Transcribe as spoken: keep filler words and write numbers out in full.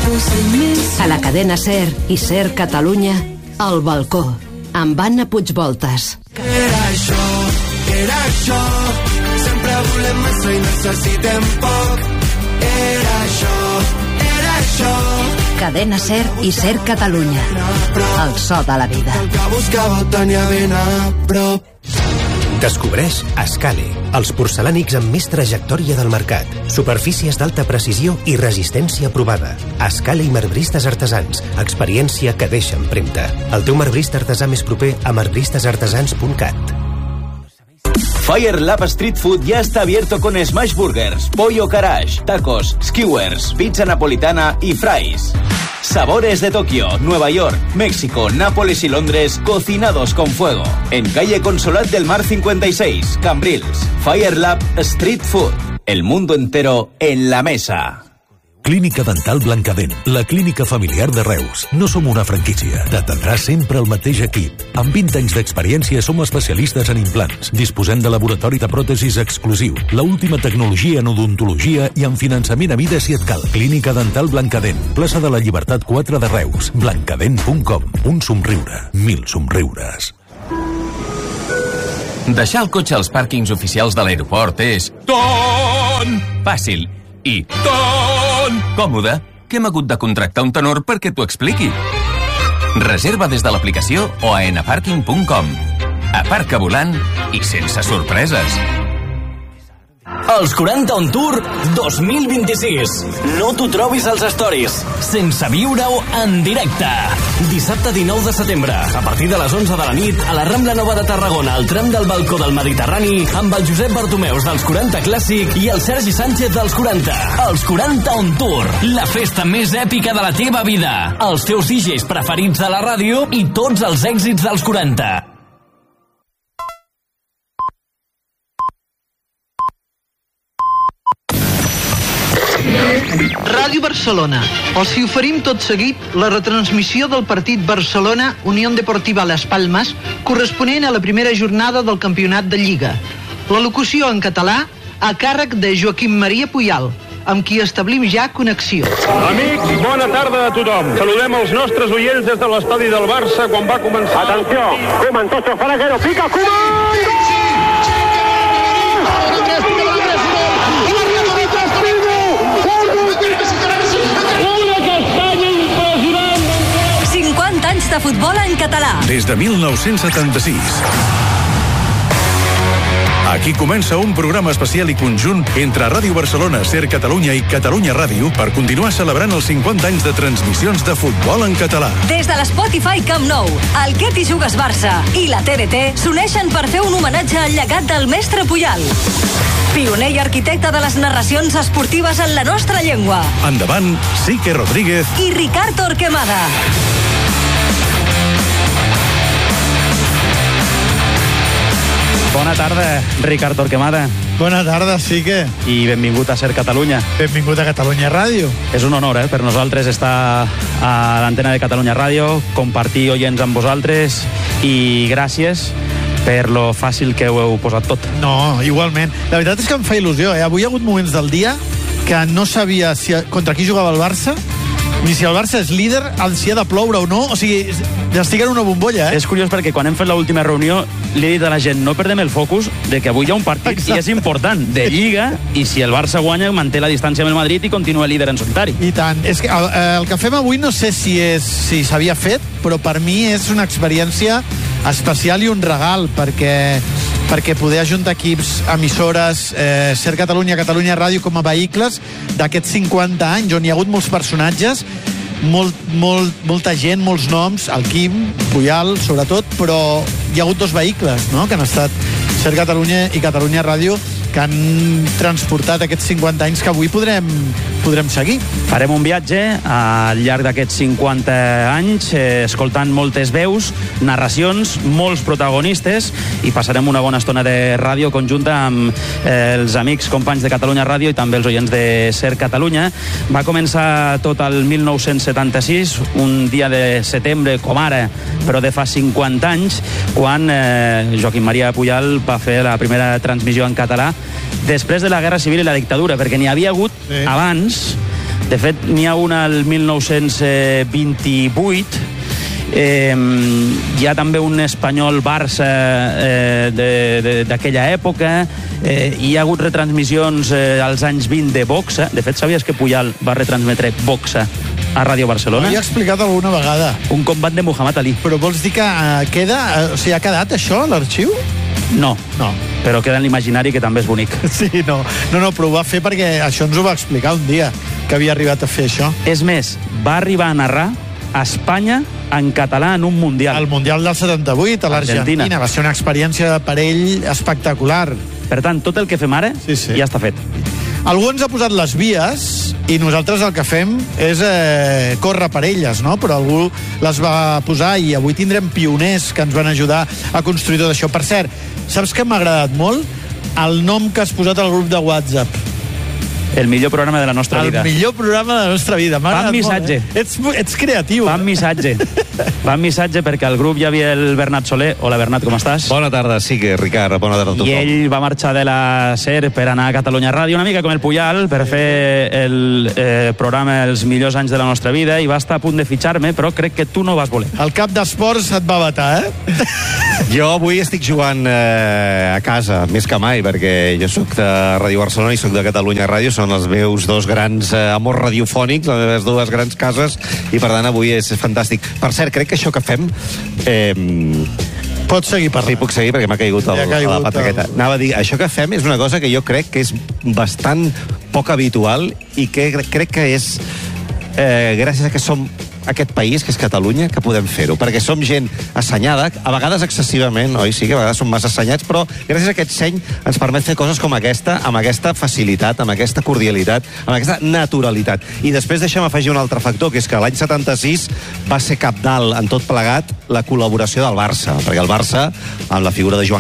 A la cadena SER i SER Catalunya, El Balcó, amb Anna Puigvoltas. Era això, era això, sempre volem massa i necessitem poc. Era això, era això. Cadena SER i SER Catalunya, el so de la vida. El que buscava ho tenia ben a prop. Descobreix Escale, els porcelànics amb més trajectòria del mercat. Superfícies d'alta precisió i resistència provada. Escale i marbristes artesans. Experiència que deixa empremta. El teu marbrista artesà més proper a marbristes artesans punt cat. Fire Lab Street Food ya está abierto con smash burgers, pollo garage, tacos, skewers, pizza napolitana y fries. Sabores de Tokio, Nueva York, México, Nápoles y Londres cocinados con fuego. En calle Consolat del Mar cincuenta y seis, Cambrils. Fire Lab Street Food. El mundo entero en la mesa. Clínica Dental Blancadent, la clínica familiar de Reus. No som una franquícia. T'atendrà sempre el mateix equip. Amb vint anys d'experiència som especialistes en implants. Disposem de laboratori de pròtesis exclusiu, la última tecnologia en odontologia i en finançament a mida si et cal. Clínica Dental Blancadent, plaça de la Llibertat quatre de Reus. blancadent punt com. Un somriure, mil somriures. Deixar el cotxe als pàrquings oficials de l'aeroport és ton fàcil i ton còmode que hem hagut de contractar un tenor perquè t'ho expliqui. Reserva des de l'aplicació o a enaparking punt com. Aparca volant i sense sorpreses. Els quaranta On Tour dos mil vint-i-sis. No t'ho trobis als stories, sense viure-ho en directe. Dissabte dinou de setembre, a partir de les onze de la nit, a la Rambla Nova de Tarragona, al tram del Balcó del Mediterrani, amb el Josep Bartomeus dels quaranta Clàssic i el Sergi Sánchez dels quaranta. Els quaranta On Tour, la festa més èpica de la teva vida. Els teus D Js preferits a la ràdio i tots els èxits dels quaranta. Ràdio Barcelona. Els hi oferim tot seguit la retransmissió del partit Barcelona-Unión Deportiva Las Palmas corresponent a la primera jornada del campionat de Lliga. La locució en català a càrrec de Joaquim Maria Puyal, amb qui establim ja connexió. Amics, bona tarda a tothom. Saludem els nostres oients des de l'estadi del Barça quan va començar... Atenció, Koeman, Tocho, Faraguero, pica, Koeman! cinquanta anys de futbol en català. Des de mil nou-cents setanta-sis. Aquí comença un programa especial i conjunt entre Ràdio Barcelona, SER Catalunya i Catalunya Ràdio per continuar celebrant els cinquanta anys de transmissions de futbol en català. Des de l'Spotify Camp Nou, el Què t'hi jugues Barça i la T D T s'uneixen per fer un homenatge al llegat del mestre Puyal. Pioner i arquitecte de les narracions esportives en la nostra llengua. Endavant, Sique Rodríguez i Ricard Torquemada. Bona tarda, Ricard Torquemada. Bona tarda, Sique. I benvingut a SER Catalunya. Benvingut a Catalunya Ràdio. És un honor, eh, per nosaltres estar a l'antena de Catalunya Ràdio, compartir oients amb vosaltres i gràcies per lo fàcil que ho heu posat tot. No, igualment. La veritat és que em fa il·lusió, eh? Avui hi ha hagut moments del dia que no sabia si contra qui jugava el Barça, ni si el Barça és líder, si ha de ploure o no. O sigui, estic en una bombolla, eh? És curiós perquè quan hem fet l'última reunió li he dit a la gent, no perdem el focus de que avui hi ha un partit Exacte. I és important, de Lliga, i si el Barça guanya manté la distància amb el Madrid i continua líder en solitari. I tant. És que el, el que fem avui no sé si és si s'havia fet, però per mi és una experiència especial i un regal, perquè perquè poder ajuntar equips, emissores, eh, SER Catalunya, Catalunya Ràdio com a vehicles d'aquests cinquanta anys, on hi ha hagut molts personatges, molt, molt, molta gent, molts noms, el Quim, Puyal, sobretot, però hi ha hagut dos vehicles, no?, que han estat SER Catalunya i Catalunya Ràdio, que han transportat aquests cinquanta anys que avui podrem, podrem seguir. Farem un viatge al llarg d'aquests cinquanta anys, eh, escoltant moltes veus, narracions, molts protagonistes, i passarem una bona estona de ràdio conjunta amb eh, els amics, companys de Catalunya Ràdio i també els oients de SER Catalunya. Va començar tot el mil nou-cents setanta-sis, un dia de setembre com ara, però de fa cinquanta anys, quan eh, Joaquim Maria Puyal va fer la primera transmissió en català després de la Guerra Civil i la dictadura, perquè n'hi havia hagut sí. abans, De fet, n'hi ha una al mil nou-cents vint-i-vuit. Eh, hi ha també un espanyol-Barça eh, d'aquella època. Eh, hi ha hagut retransmissions eh, als anys vint de boxa. De fet, sabies que Puyal va retransmetre boxa a Ràdio Barcelona? Ho he explicat alguna vegada. Un combat de Muhammad Ali. Però vols dir que eh, queda... Eh, o sigui, ha quedat això, a l'arxiu? No. No. Però queda en l'imaginari, que també és bonic. Sí, no. No, no, però ho va fer perquè això ens ho va explicar un dia, que havia arribat a fer això. És més, va arribar a narrar a Espanya en català en un Mundial. El Mundial del setanta-vuit, a l'Argentina. Va ser una experiència per ell espectacular. Per tant, tot el que fem ara sí, sí. ja està fet. Algú ens ha posat les vies i nosaltres el que fem és eh, córrer per elles, no? Però algú les va posar i avui tindrem pioners que ens van ajudar a construir tot això. Per cert, saps que m'ha agradat molt? El nom que has posat al grup de WhatsApp. El millor programa de la nostra el vida. El millor programa de la nostra vida. M'ha agradat missatge. molt, eh? Ets, ets creatiu. Fan missatge. Fan missatge perquè al grup hi havia el Bernat Soler. Hola, Bernat, com estàs? Bona tarda, sí que, Ricard. Bona tarda a tothom. I ell va marxar de la SER per anar a Catalunya Ràdio, una mica com el Puyal, per fer el eh, programa Els millors anys de la nostra vida, i va estar a punt de fitxar-me, però crec que tu no vas voler. El cap d'esports et va batar, eh? Jo avui estic jugant eh, a casa, més que mai, perquè jo sóc de Ràdio Barcelona i sóc de Catalunya Ràdio, són els meus dos grans eh, amors radiofònics, les meves dues grans cases, i per tant avui és fantàstic. Per cert, crec que això que fem... Eh, Pots seguir parlant. Sí, puc seguir perquè m'ha caigut, el, ja caigut a la pataqueta. El... Anava a dir, això que fem és una cosa que jo crec que és bastant poc habitual i que crec que és eh, gràcies a que som aquest país, que és Catalunya, que podem fer-ho, perquè som gent assenyada, a vegades excessivament, oi? Sí que a vegades som massa assenyats, però gràcies a aquest seny ens permet fer coses com aquesta, amb aquesta facilitat, amb aquesta cordialitat, amb aquesta naturalitat. I després deixa'm afegir un altre factor, que és que l'any setanta-sis va ser cabdal en tot plegat la col·laboració del Barça, perquè el Barça, amb la figura de Joan